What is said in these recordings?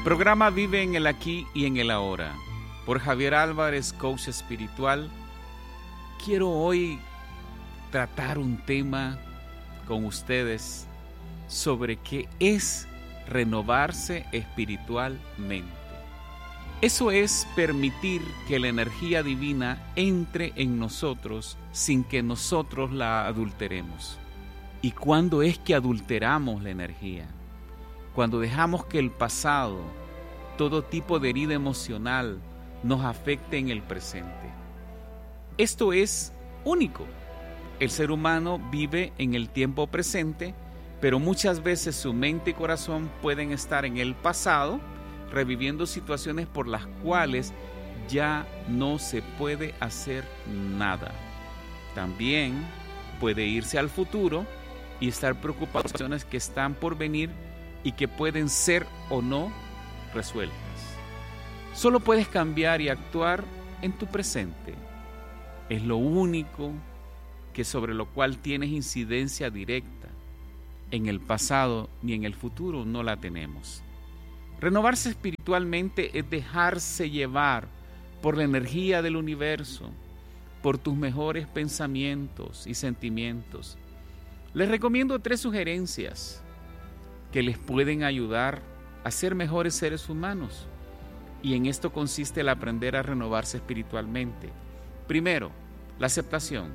Programa Vive en el Aquí y en el Ahora, por Javier Álvarez, coach espiritual. Quiero hoy tratar un tema con ustedes sobre qué es renovarse espiritualmente. Eso es permitir que la energía divina entre en nosotros sin que nosotros la adulteremos. ¿Y cuándo es que adulteramos la energía? Cuando dejamos que el pasado, todo tipo de herida emocional, nos afecte en el presente. Esto es único. El ser humano vive en el tiempo presente, pero muchas veces su mente y corazón pueden estar en el pasado, reviviendo situaciones por las cuales ya no se puede hacer nada. También puede irse al futuro y estar preocupado por situaciones que están por venir y que pueden ser o no resueltas. Solo puedes cambiar y actuar en tu presente. Es lo único que sobre lo cual tienes incidencia directa. En el pasado ni en el futuro no la tenemos. Renovarse espiritualmente es dejarse llevar por la energía del universo, por tus mejores pensamientos y sentimientos. Les recomiendo 3 sugerencias que les pueden ayudar a ser mejores seres humanos. Y en esto consiste el aprender a renovarse espiritualmente. Primero, la aceptación.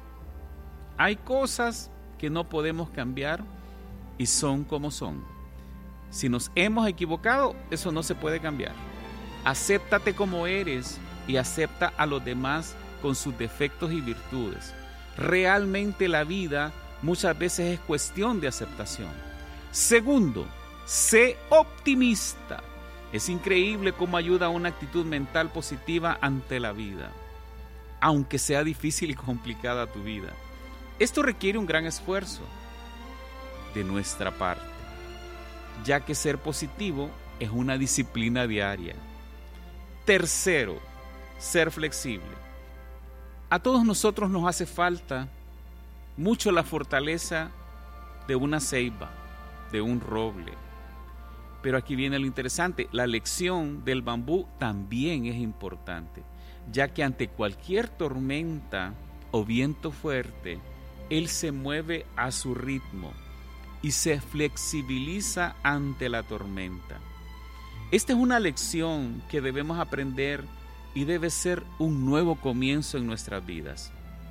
Hay cosas que no podemos cambiar y son como son. Si nos hemos equivocado, eso no se puede cambiar. Acéptate como eres y acepta a los demás con sus defectos y virtudes. Realmente la vida muchas veces es cuestión de aceptación. Segundo, sé optimista. Es increíble cómo ayuda a una actitud mental positiva ante la vida, aunque sea difícil y complicada tu vida. Esto requiere un gran esfuerzo de nuestra parte, ya que ser positivo es una disciplina diaria. Tercero, ser flexible. A todos nosotros nos hace falta mucho la fortaleza de una ceiba, de un roble. Pero aquí viene lo interesante, la lección del bambú también es importante, ya que ante cualquier tormenta o viento fuerte, él se mueve a su ritmo y se flexibiliza ante la tormenta. Esta es una lección que debemos aprender y debe ser un nuevo comienzo en nuestras vidas.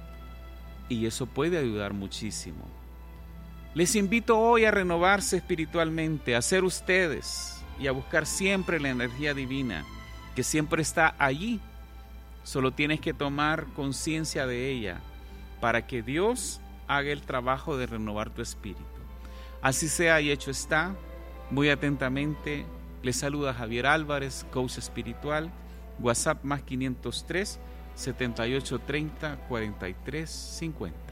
Y eso puede ayudar muchísimo. Les invito hoy a renovarse espiritualmente, a ser ustedes y a buscar siempre la energía divina que siempre está allí. Solo tienes que tomar conciencia de ella para que Dios haga el trabajo de renovar tu espíritu. Así sea y hecho está. Muy atentamente les saluda Javier Álvarez, coach espiritual. WhatsApp +503 7830 4350.